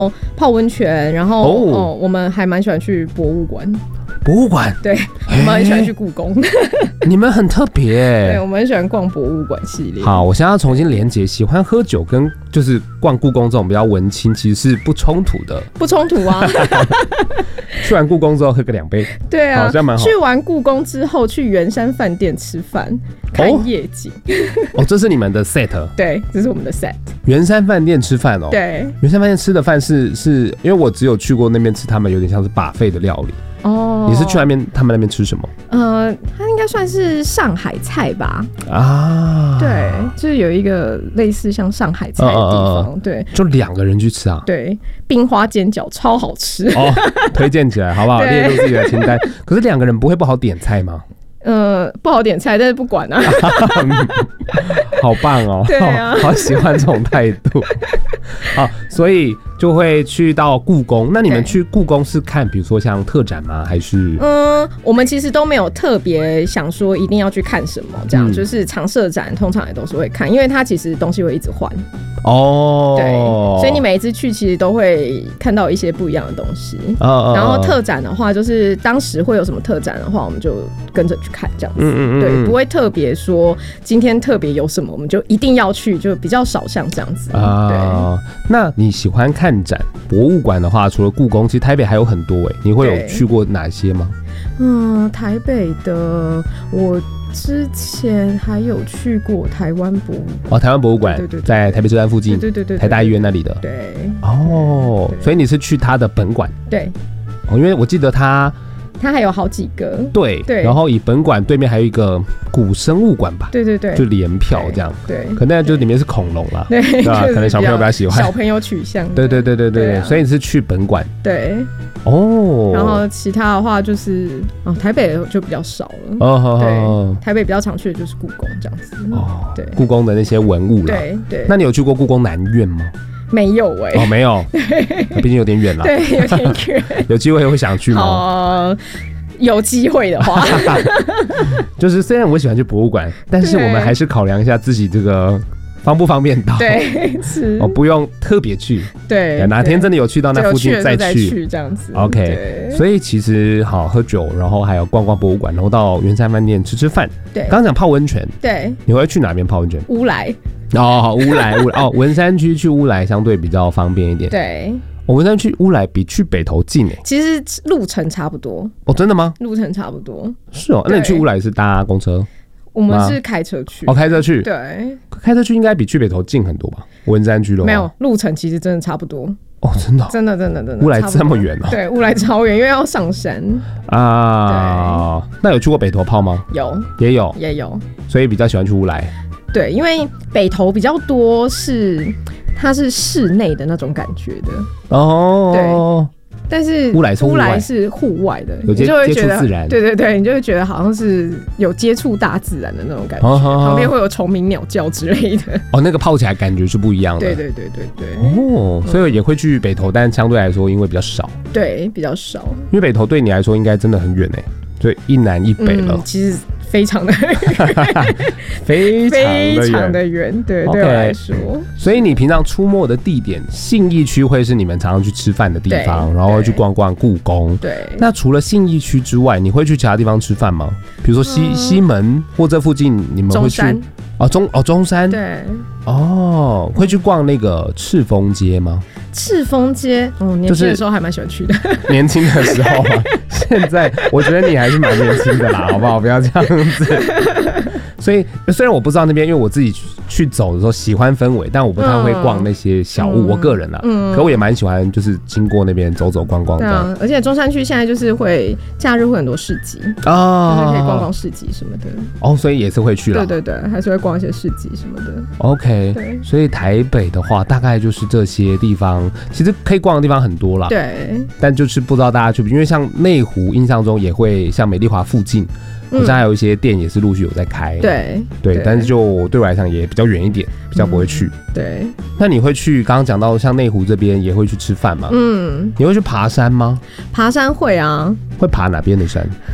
泡温泉，然后我们还蛮喜欢去博物馆。 博物馆， 对，我们很喜欢去故宫。 你们很特别对，我们很喜欢逛博物馆系列。 好，我现在要重新连结，喜欢喝酒跟就是逛故宫这种比较文青，其实是不冲突的。 不冲突啊！ 去完故宫之后喝个2杯， 对啊， 好像蛮好。 去完故宫之后，去圆山饭店吃饭，看夜景。 这是你们的 set。 对，这是我们的 set。 圆山饭店吃饭哦。 对， 圆山饭店吃的饭是因为我只有去过那边吃，他们有点像是 buffet 的料理。你是去他们那边吃什么？ 它应该算是上海菜吧。 啊， 对，就是有一个类似像上海菜的地方。对， 就2个人去吃啊。 对，冰花煎饺超好吃。 推荐起来好不好？列入自己的清单。可是2个人不会不好点菜吗？ 不好点菜，但是不管啊。 好棒哦！ 对啊， 好喜欢这种态度。好，所以就会去到故宫。那你们去故宫是看，比如说像特展吗？还是？ 我们其实都没有特别想说一定要去看什么，这样就是常设展通常也都是会看，因为它其实东西会一直换。对，所以你每一次去其实都会看到一些不一样的东西。然后特展的话，就是当时会有什么特展的话，我们就跟着去看这样子。对，不会特别说今天特别有什么，我们就一定要去，就比较少像这样子。对。 那你喜欢看展？博物馆的话，除了故宫，其实台北还有很多你会有去过哪些吗？ 台北的我之前还有去过台湾博物馆。 台湾博物馆，对，在台北车站附近， 对， 台大医院那里的。 对。 所以你是去他的本馆？对。因为我记得他还有好几个。对。 然后以本馆对面还有一个古生物馆吧？对，就联票这样。对。可能就里面是恐龙啦，对吧？可能小朋友比较喜欢。 小朋友取向。 对。所以你是去本馆？ 对。然后其他的话就是台北就比较少了。对。台北比较常去的就是故宫这样子。对。 故宫的那些文物啦。 对。 那你有去过故宫南院吗？ 没有没有。毕竟有点远啦。 对，有点远。 有机会会想去吗？ 有机会的话。 就是虽然我喜欢去博物馆，但是我们还是考量一下自己这个方不方便到。 对，是。 不用特别去。对，哪天真的有去到那附近再去这样子。OK。所以其实好喝酒，然后还有逛逛博物馆，然后到圆山饭店吃饭。对。刚刚讲泡温泉。对。你会去哪边泡温泉？ 乌来。 乌来。文山区去乌来相对比较方便一点。 对。 文山去乌来比去北投近其实路程差不多。 真的吗？ 路程差不多。 是那你去乌来是搭公车？ 我们是开车去。 开车去。 对。 开车去应该比去北投近很多吧？文山区的话没有，路程其实真的差不多。 真的。 真的。 乌来这么远对，乌来超远，因为要上山啊。那有去过北投泡吗？也有。所以比较喜欢去乌来。对， 因为北投比较多它是室内的那种感觉的。对。但是乌来是户外的， 有接触自然。 对，你就会觉得好像是有接触大自然的那种感觉。旁边会有虫鸣鸟叫之类的。 那个泡起来感觉是不一样的。 对。 所以也会去北投，但相对来说因为比较少。 对，比较少。 因为北投对你来说应该真的很远所以一南一北了。 其实非常的非常的远，对我来说。 所以你平常出没的地点，信义区会是你们常常去吃饭的地方，然后去逛逛故宫。对。那除了信义区之外，你会去其他地方吃饭吗？比如说西门或这附近，你们会去？中山。对。会去逛那个赤峰街吗？ 赤峰街，年轻的时候还蛮喜欢去的。 年轻的时候现在我觉得你还是蛮年轻的啦，好不好？不要这样子。所以虽然我不知道那边，因为我自己去走的时候喜欢氛围，但我不太会逛那些小物。我个人可我也蛮喜欢，就是经过那边走走逛逛的。 而且中山区现在就是会假日会很多市集就是可以逛逛市集什么的。 所以也是会去了。 对，还是会逛一些市集什么的。 OK。所以台北的话，大概就是这些地方，其实可以逛的地方很多啦。对。但就是不知道大家去，因为像内湖，印象中也会像美丽华附近。好像还有一些店也是陆续有在开。对，但是就对我来讲也比较远一点，比较不会去。对。那你会去刚刚讲到像内湖这边也会去吃饭吗？你会去爬山吗？ 爬山会啊。 会爬哪边的山？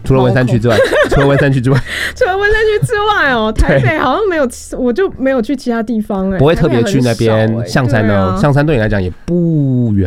除了文山区之外，除了文山区之外哦，台北好像没有，我就没有去其他地方不会特别去那边象山哦。象山对你来讲也不远